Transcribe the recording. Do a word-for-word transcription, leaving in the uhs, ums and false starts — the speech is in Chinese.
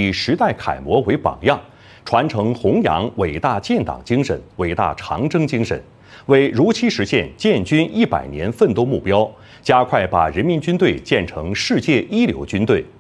以时代楷模为榜样，传承弘扬伟大建党精神、伟大长征精神，为如期实现建军一百年奋斗目标，加快把人民军队建成世界一流军队、